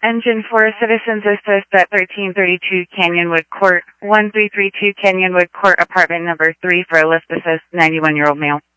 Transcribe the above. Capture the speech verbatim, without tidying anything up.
Engine four, Citizens Assist at thirteen thirty-two Canyonwood Court, one three three two Canyonwood Court, apartment number three for a lift assist, ninety-one-year-old male.